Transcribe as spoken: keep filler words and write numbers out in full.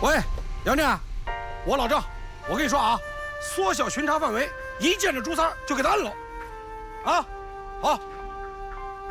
喂，杨震，我老郑，我跟你说啊，缩小巡查范围，一见着朱三就给他摁了，啊，好。